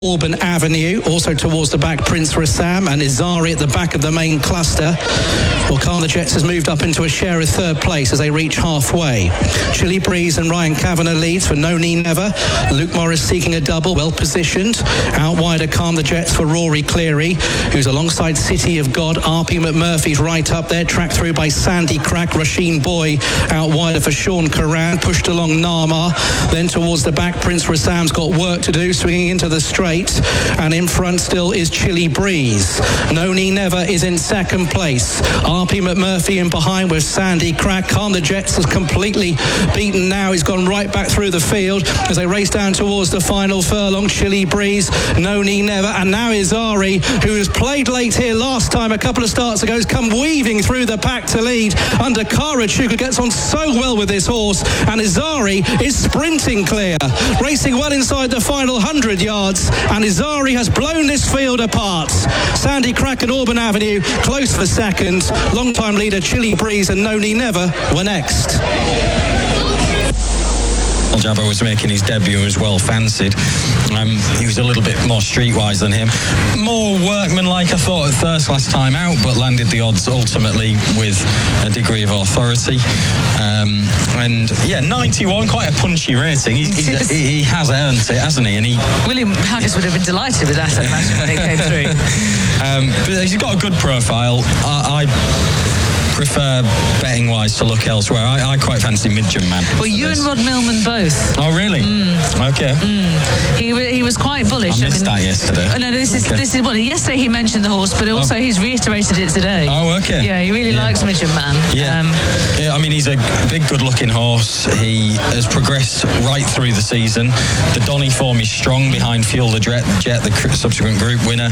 Auburn Avenue, also towards the back Prince Rassam and Izari at the back of the main cluster. Well, Calm the Jets has moved up into a share of third place as they reach halfway. Chili Breeze and Ryan Kavanagh leads for No Knee Never. Luke Morris seeking a double, well positioned. Out wider Calm the Jets for Rory Cleary, who's alongside City of God. RP McMurphy's right up there, tracked through by Sandy Crack. Rasheen Boy out wider for Sean Curran, pushed along Nama. Then towards the back, Prince Rassam's got work to do, swinging into the straight. And in front still is Chili Breeze. No Knee Never is in second place. RP McMurphy in behind with Sandy Crack. Calm the Jets is completely beaten now. He's gone right back through the field as they race down towards the final furlong. Chili Breeze, No Knee Never, and now Izari, who has played late here last time a couple of starts ago, has come weaving through the pack to lead under Karachuka, who gets on so well with this horse, and Izari is sprinting clear, racing well inside the final 100 yards, and Izari has blown this field apart. Sandy Crack and Auburn Avenue close for second. Long-time leader Chili Breeze and No Knee Never were next. Jabba was making his debut and was well fancied. He was a little bit more streetwise than him. More workmanlike, I thought, at first last time out, but landed the odds ultimately with a degree of authority. And yeah, 91, quite a punchy rating. He has earned it, hasn't he? And William Haggis would have been delighted with that, I imagine, when it came through. But he's got a good profile. I prefer betting wise to look elsewhere. I quite fancy Midgem Man. Well, you and Rod Millman both. Oh really? Okay. He was quite bullish. I missed that yesterday. No, this is well, yesterday he mentioned the horse, but also he's reiterated it today. Oh, okay. Yeah, he really likes Midgem Man. Yeah. I mean, he's a big, good-looking horse. He has progressed right through the season. The Donny form is strong behind Fuel the Jet, the subsequent group winner.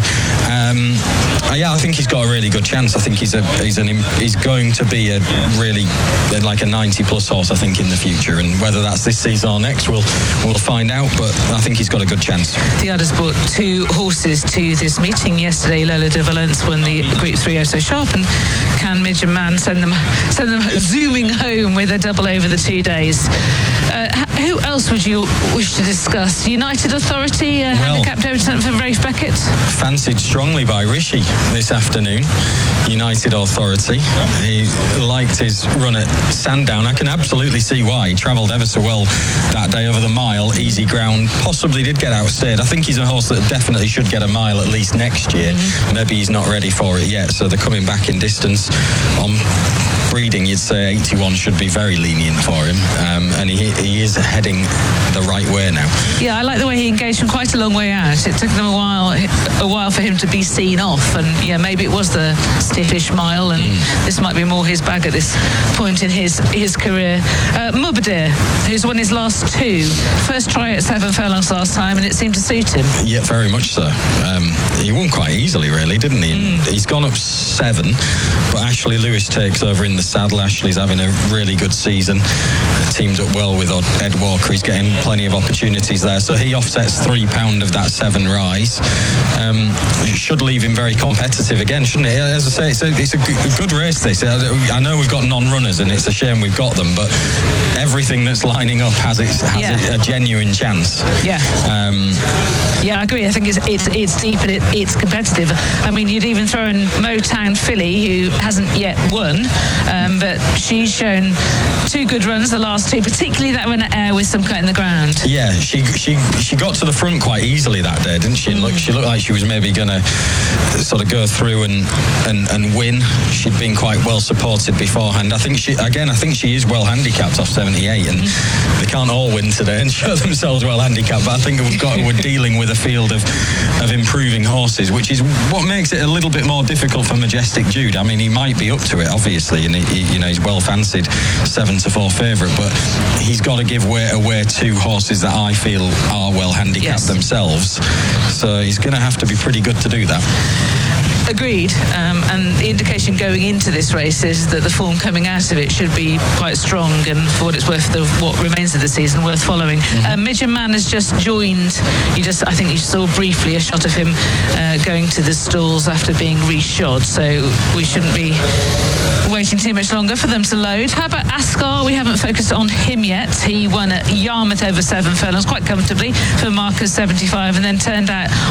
I think he's got a really good chance. I think he's going to be a really like a 90-plus horse, I think, in the future. And whether that's this season or next, we'll find out. But I think he's got a good chance. The others brought two horses to this meeting yesterday. Lola de Valence won the Group 3 so sharp, and can Midgem Man send them zooming home with a double over the 2 days? Who else would you wish to discuss? United Authority, handicapped over for Rafe Beckett? Fancied strongly by Rishi this afternoon. United Authority. He liked his run at Sandown. I can absolutely see why. He travelled ever so well that day over the mile, easy ground. Possibly did get outstayed. I think he's a horse that definitely should get a mile at least next year. Maybe he's not ready for it yet, so they're coming back in distance. On breeding, you'd say 81 should be very lenient for him, and he is heading the right way now. Yeah, I like the way he engaged from quite a long way out. It took them a while for him to be seen off, and yeah, maybe it was the stiffish mile, and this might be more his bag at this point in his career. Mubadir, who's won his last two. First try at 7 furlongs last time, and it seemed to suit him. Yeah, very much so. He won quite easily, really, didn't he? He's gone up 7, but Ashley Lewis takes over in the saddle. Ashley's having a really good season. Teamed up well with Ed Walker. He's getting plenty of opportunities there, so he offsets £3 of that 7 rise. Should leave him very competitive again, shouldn't it? As I say, it's a good race, this. I know we've got non-runners, and it's a shame we've got them, but everything that's lining up has a genuine chance. Yeah. I agree. I think it's deep and it's competitive. I mean, you'd even throw in Motown Filly, who hasn't yet won, but she's shown 2 good runs, the last 2, particularly that one at Ayr with some cut in the ground. Yeah, she got to the front quite easily that day, didn't she? She looked like she was maybe going to sort of go through and win. She'd been quite well supported beforehand. I think she is well handicapped off 78, and they can't all win today and show themselves well handicapped, but I think we're dealing with a field of improving horses, which is what makes it a little bit more difficult for Majestic Jude. I mean, he might be up to it, obviously, and he's well fancied 7-4 favourite, but he's got to give weight away to horses that I feel are well handicapped themselves, so he's going to have to be pretty good to do that. Agreed, and the indication going into this race is that the form coming out of it should be quite strong, and for what it's worth, what remains of the season worth following. Midgem Man has just joined. I think you saw briefly a shot of him going to the stalls after being reshod, so we shouldn't be waiting too much longer for them to load. How about Ascar? We haven't focused on him yet. He won at Yarmouth over 7 furlongs quite comfortably for Marcus 75, and then turned out that